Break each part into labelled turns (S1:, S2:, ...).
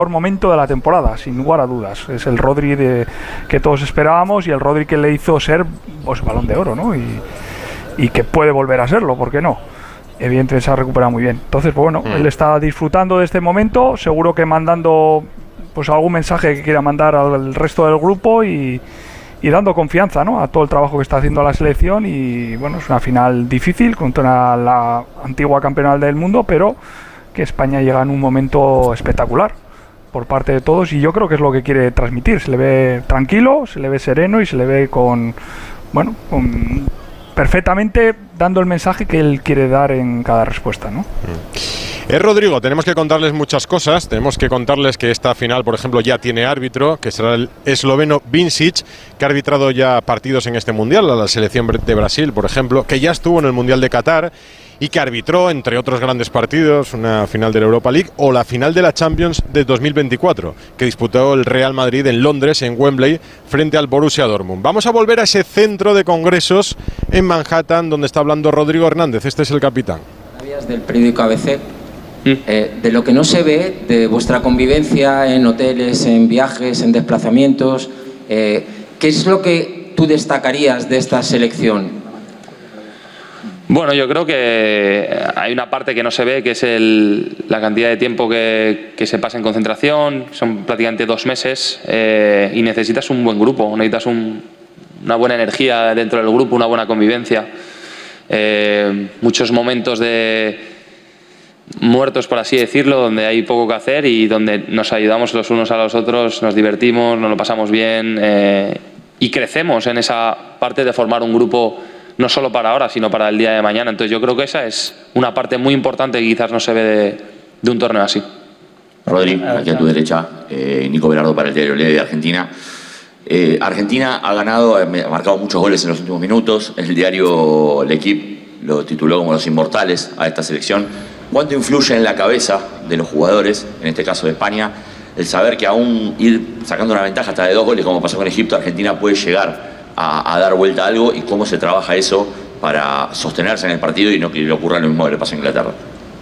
S1: momento de la temporada, sin lugar a dudas. Es el Rodri que todos esperábamos y el Rodri que le hizo ser pues Balón de Oro, ¿no? Y que puede volver a serlo, ¿por qué no? Evidentemente se ha recuperado muy bien. Entonces, pues bueno, él está disfrutando de este momento, seguro que mandando pues algún mensaje que quiera mandar al resto del grupo y dando confianza, ¿no?, a todo el trabajo que está haciendo la selección. Y bueno, es una final difícil contra la antigua campeona del mundo, pero que España llega en un momento espectacular por parte de todos, y yo creo que es lo que quiere transmitir. Se le ve tranquilo, se le ve sereno y se le ve perfectamente dando el mensaje que él quiere dar en cada respuesta, ¿no?
S2: Rodrigo, tenemos que contarles muchas cosas. Tenemos que contarles que esta final, por ejemplo, ya tiene árbitro, que será el esloveno Vincic, que ha arbitrado ya partidos en este Mundial, a la selección de Brasil, por ejemplo, que ya estuvo en el Mundial de Qatar y que arbitró, entre otros grandes partidos, una final de la Europa League o la final de la Champions de 2024, que disputó el Real Madrid en Londres, en Wembley, frente al Borussia Dortmund. Vamos a volver a ese centro de congresos en Manhattan, donde está hablando Rodrigo Hernández. Este es el capitán.
S3: Del periódico ABC, de lo que no se ve de vuestra convivencia en hoteles, en viajes, en desplazamientos, ¿qué es lo que tú destacarías de esta selección?
S4: Bueno, yo creo que hay una parte que no se ve, que es la cantidad de tiempo que se pasa en concentración. Son prácticamente 2 meses y necesitas un buen grupo, necesitas una buena energía dentro del grupo, una buena convivencia. Muchos momentos de muertos, por así decirlo, donde hay poco que hacer y donde nos ayudamos los unos a los otros, nos divertimos, nos lo pasamos bien y crecemos en esa parte de formar un grupo no solo para ahora, sino para el día de mañana. Entonces yo creo que esa es una parte muy importante que quizás no se ve de un torneo así.
S5: Rodri, aquí a tu derecha, Nico Berardo para el diario Le de Argentina. Argentina ha marcado muchos goles en los últimos minutos. El diario L'Equipe lo tituló como los inmortales a esta selección. ¿Cuánto influye en la cabeza de los jugadores, en este caso de España, el saber que aún ir sacando una ventaja hasta de 2 goles, como pasó con Egipto, Argentina puede llegar a dar vuelta a algo, y cómo se trabaja eso para sostenerse en el partido y no que le ocurra lo mismo que le pasa a Inglaterra?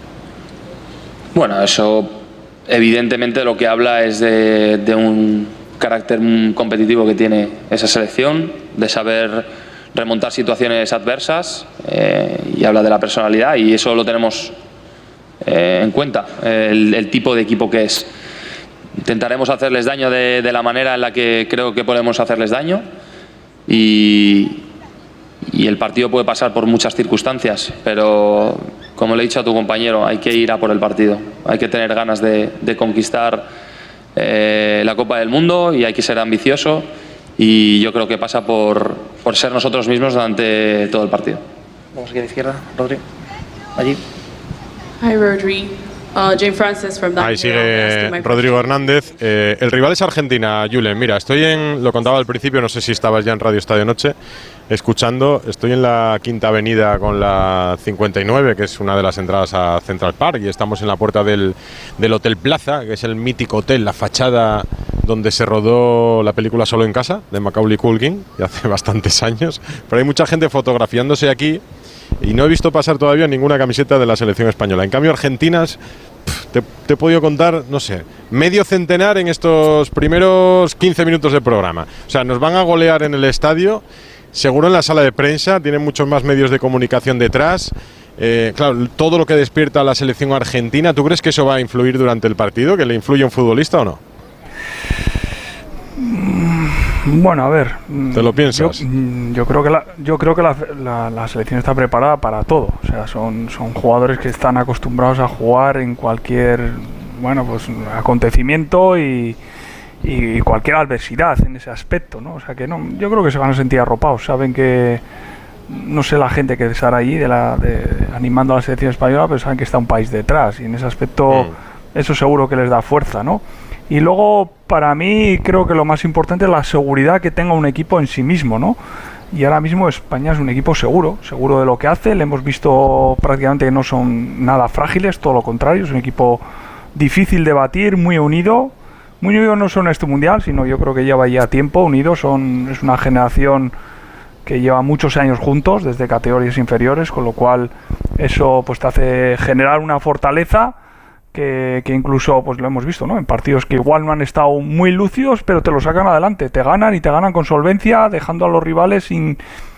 S4: Bueno, eso evidentemente lo que habla es de un carácter competitivo que tiene esa selección, de saber remontar situaciones adversas, y habla de la personalidad, y eso lo tenemos en cuenta, el tipo de equipo que es. Intentaremos hacerles daño de la manera en la que creo que podemos hacerles daño, y el partido puede pasar por muchas circunstancias, pero como le he dicho a tu compañero, hay que ir a por el partido, hay que tener ganas de conquistar la Copa del Mundo, y hay que ser ambicioso, y yo creo que pasa por ser nosotros mismos durante todo el partido.
S6: Vamos aquí a la izquierda, Rodri, allí.
S7: Hi Rodri. Jane Francis from
S2: Ahí sigue Rodrigo Hernández. El rival es Argentina, Julen. Mira, lo contaba al principio, no sé si estabas ya en Radio Estadio Noche escuchando. Estoy en la Quinta Avenida con la 59, que es una de las entradas a Central Park, y estamos en la puerta del Hotel Plaza, que es el mítico hotel, la fachada donde se rodó la película Solo en Casa, de Macaulay Culkin, y hace bastantes años. Pero hay mucha gente fotografiándose aquí, y no he visto pasar todavía ninguna camiseta de la selección española. En cambio, argentinas, te he podido contar, no sé, medio centenar en estos primeros 15 minutos del programa. O sea, nos van a golear en el estadio, seguro en la sala de prensa, tienen muchos más medios de comunicación detrás. Claro, todo lo que despierta a la selección argentina, ¿tú crees que eso va a influir durante el partido? ¿Que le influye a un futbolista o no?
S1: Bueno, a ver.
S2: ¿Te lo piensas?
S1: Yo creo que la selección está preparada para todo. O sea, son jugadores que están acostumbrados a jugar en cualquier acontecimiento y cualquier adversidad en ese aspecto, ¿no? O sea que no, yo creo que se van a sentir arropados. Saben que, no sé la gente que estará allí animando a la selección española, pero saben que está un país detrás, y en ese aspecto eso seguro que les da fuerza, ¿no? Y luego, para mí, creo que lo más importante es la seguridad que tenga un equipo en sí mismo, ¿no? Y ahora mismo España es un equipo seguro de lo que hace. Le hemos visto prácticamente que no son nada frágiles, todo lo contrario, es un equipo difícil de batir, muy unido. Muy unido no solo en este mundial, sino yo creo que lleva ya tiempo unido. Es una generación que lleva muchos años juntos, desde categorías inferiores, con lo cual eso pues te hace generar una fortaleza que incluso pues lo hemos visto, ¿no? En partidos que igual no han estado muy lúcidos, pero te lo sacan adelante, te ganan y te ganan con solvencia, dejando a los rivales sin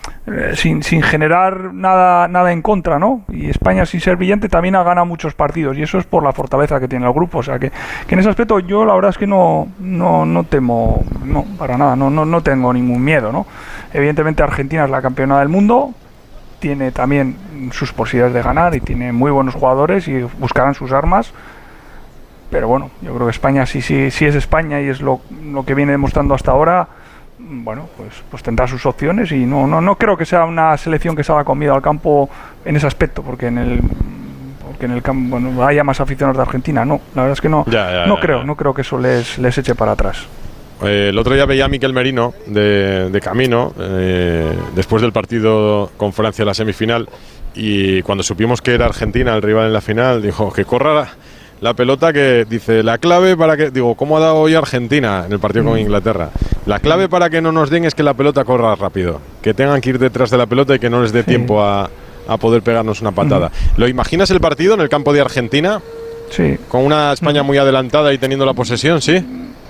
S1: generar nada en contra, ¿no? Y España, sin ser brillante, también ha ganado muchos partidos, y eso es por la fortaleza que tiene el grupo. O sea que en ese aspecto yo la verdad es que no temo, no, para nada, no tengo ningún miedo, ¿no? Evidentemente Argentina es la campeona del mundo, tiene también sus posibilidades de ganar y tiene muy buenos jugadores y buscarán sus armas, pero bueno, yo creo que España sí es España y es lo que viene demostrando hasta ahora. Bueno, pues tendrá sus opciones y no creo que sea una selección que salga con miedo al campo en ese aspecto, porque en el campo, bueno, haya más aficionados de Argentina, no, la verdad es que no creo que eso les eche para atrás.
S2: El otro día veía a Miquel Merino de camino después del partido con Francia en la semifinal, y cuando supimos que era Argentina el rival en la final, dijo que corra la pelota, que dice la clave para que, digo, ¿cómo ha dado hoy Argentina en el partido con Inglaterra? La clave para que no nos den es que la pelota corra rápido, que tengan que ir detrás de la pelota y que no les dé tiempo a poder pegarnos una patada. ¿Lo imaginas el partido en el campo de Argentina?
S1: Sí. Con
S2: una España muy adelantada y teniendo la posesión, ¿sí?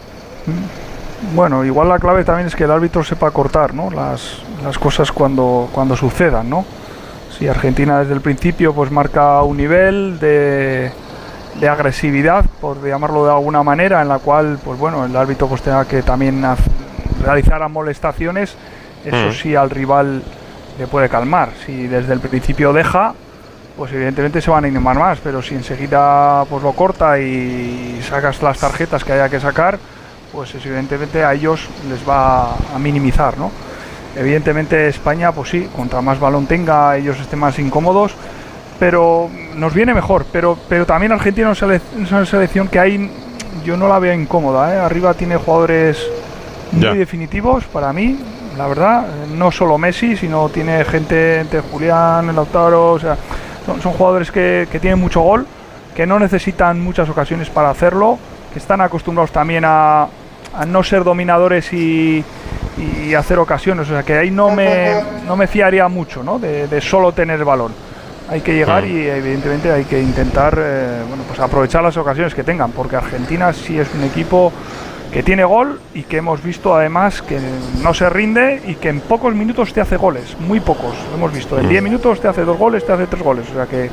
S1: Bueno, igual la clave también es que el árbitro sepa cortar, ¿no? Las cosas cuando sucedan, ¿no? Si Argentina desde el principio pues marca un nivel de agresividad, por llamarlo de alguna manera, en la cual pues bueno, el árbitro pues tenga que también realizar amonestaciones, eso sí al rival le puede calmar. Si desde el principio deja, pues evidentemente se van a animar más, pero si enseguida pues lo corta y sacas las tarjetas que haya que sacar, pues evidentemente a ellos les va a minimizar, ¿no? Evidentemente España, pues sí, contra más balón tenga, ellos estén más incómodos, pero nos viene mejor. Pero también Argentina es una selección que hay, yo no la veo incómoda, ¿eh? Arriba tiene jugadores muy definitivos para mí, la verdad, no solo Messi, sino tiene gente entre Julián, Lautaro, o sea, son jugadores que tienen mucho gol, que no necesitan muchas ocasiones para hacerlo, que están acostumbrados también a no ser dominadores y hacer ocasiones, o sea que ahí no me fiaría mucho, ¿no? de solo tener el balón. Hay que llegar y evidentemente hay que intentar pues aprovechar las ocasiones que tengan, porque Argentina sí es un equipo que tiene gol y que hemos visto además que no se rinde y que en pocos minutos te hace goles, muy pocos, lo hemos visto, en 10 minutos te hace 2 goles, te hace 3 goles, o sea que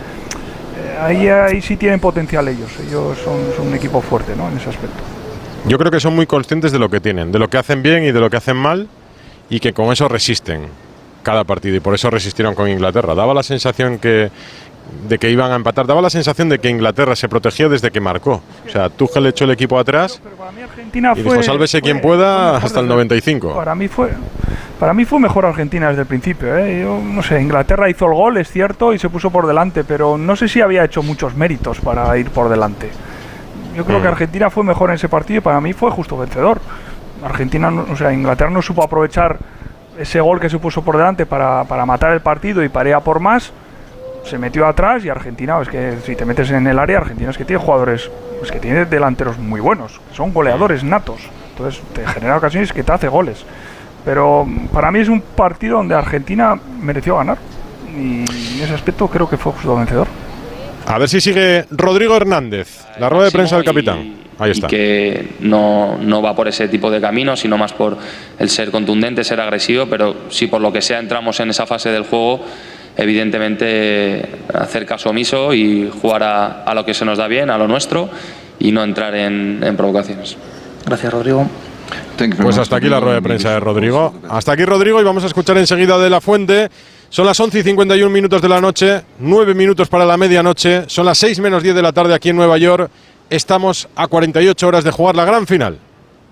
S1: ahí sí tienen potencial ellos son un equipo fuerte, ¿no? En ese aspecto.
S2: Yo creo que son muy conscientes de lo que tienen, de lo que hacen bien y de lo que hacen mal, y que con eso resisten cada partido, y por eso resistieron con Inglaterra. Daba la sensación de que iban a empatar, daba la sensación de que Inglaterra se protegió desde que marcó. O sea, Tuchel echó el equipo atrás y dijo, sálvese quien pueda hasta el 95.
S1: Para mí fue mejor Argentina desde el principio, ¿eh? Yo no sé, Inglaterra hizo el gol, es cierto, y se puso por delante, pero no sé si había hecho muchos méritos para ir por delante. Yo creo que Argentina fue mejor en ese partido y para mí fue justo vencedor. Inglaterra no supo aprovechar ese gol que se puso por delante para matar el partido y para ir a por más. Se metió atrás y Argentina, es que si te metes en el área, Argentina es que tiene jugadores, es que tiene delanteros muy buenos, son goleadores natos, entonces te genera ocasiones que te hace goles. Pero para mí es un partido donde Argentina mereció ganar y en ese aspecto creo que fue justo vencedor.
S2: A ver si sigue Rodrigo Hernández, la rueda de prensa del capitán. Ahí está.
S4: Y que no va por ese tipo de camino, sino más por el ser contundente, ser agresivo, pero si por lo que sea entramos en esa fase del juego, evidentemente hacer caso omiso y jugar a lo que se nos da bien, a lo nuestro, y no entrar en provocaciones.
S6: Gracias, Rodrigo.
S2: Pues hasta aquí la rueda de prensa de Rodrigo. Hasta aquí, Rodrigo, y vamos a escuchar enseguida de La Fuente. Son las 11:51 de la noche, 9 minutos para la medianoche, son las 6 menos 10 de la tarde aquí en Nueva York. Estamos a 48 horas de jugar la gran final.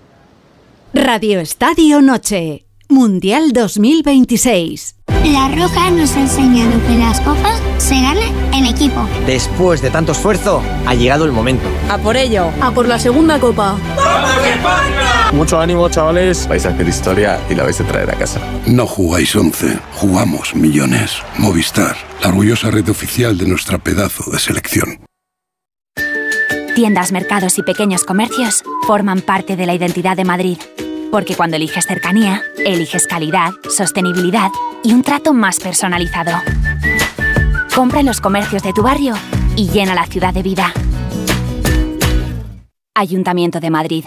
S8: Radio Estadio Noche, Mundial 2026.
S9: La Roja nos ha enseñado que las cosas se ganan en equipo.
S10: Después de tanto esfuerzo, ha llegado el momento.
S7: A por ello. A por la segunda copa.
S11: ¡Vamos España!
S12: Mucho ánimo, chavales.
S13: Vais a hacer historia y la vais a traer a casa.
S14: No jugáis 11, jugamos millones. Movistar, la orgullosa red oficial de nuestra pedazo de selección.
S15: Tiendas, mercados y pequeños comercios forman parte de la identidad de Madrid. Porque cuando eliges cercanía, eliges calidad, sostenibilidad y un trato más personalizado. Compra en los comercios de tu barrio y llena la ciudad de vida. Ayuntamiento de Madrid.